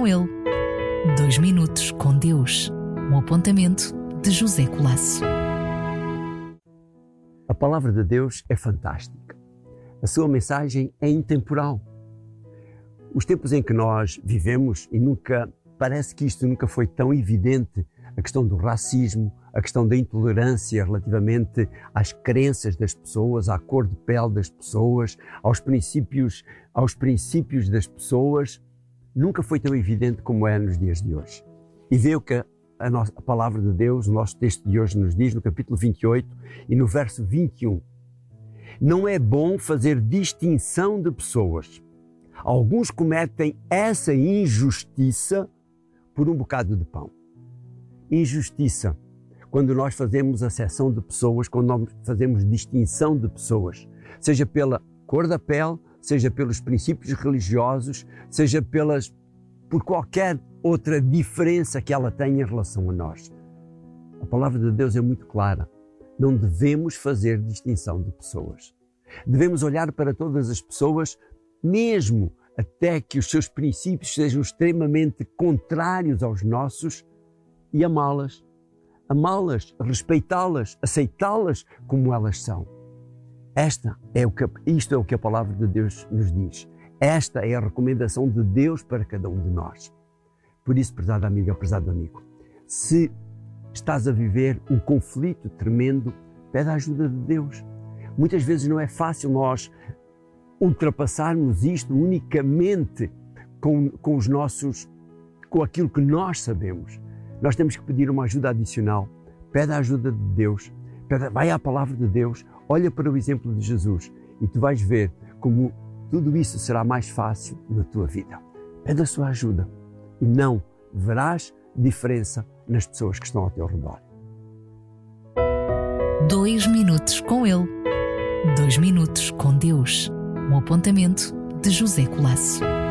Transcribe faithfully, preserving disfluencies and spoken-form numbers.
com Ele. Dois Minutos com Deus. Um apontamento de José Colasso. A palavra de Deus é fantástica. A sua mensagem é intemporal. Os tempos em que nós vivemos, e nunca parece que isto nunca foi tão evidente, a questão do racismo, a questão da intolerância relativamente às crenças das pessoas, à cor de pele das pessoas, aos princípios, aos princípios das pessoas, nunca foi tão evidente como é nos dias de hoje. E vê o que a, nossa, a palavra de Deus, o nosso texto de hoje nos diz, no capítulo vinte e oito e no verso vinte e um. Não é bom fazer distinção de pessoas. Alguns cometem essa injustiça por um bocado de pão. Injustiça, quando nós fazemos acepção de pessoas, quando nós fazemos distinção de pessoas, seja pela cor da pele, seja pelos princípios religiosos, seja pelas, por qualquer outra diferença que ela tenha em relação a nós. A palavra de Deus é muito clara. Não devemos fazer distinção de pessoas. Devemos olhar para todas as pessoas, mesmo até que os seus princípios sejam extremamente contrários aos nossos, e amá-las, amá-las, respeitá-las, aceitá-las como elas são. Esta é o que, isto é o que a palavra de Deus nos diz. Esta é a recomendação de Deus para cada um de nós. Por isso, prezada amiga, prezado amigo, se estás a viver um conflito tremendo, pede a ajuda de Deus. Muitas vezes não é fácil nós ultrapassarmos isto unicamente com, com os nossos, com aquilo que nós sabemos. Nós temos que pedir uma ajuda adicional. Pede a ajuda de Deus. Pede, vai à palavra de Deus. Olha para o exemplo de Jesus e tu vais ver como tudo isso será mais fácil na tua vida. Pede a sua ajuda e não verás diferença nas pessoas que estão ao teu redor. Dois Minutos com Ele. Dois Minutos com Deus. Um apontamento de José Colasso.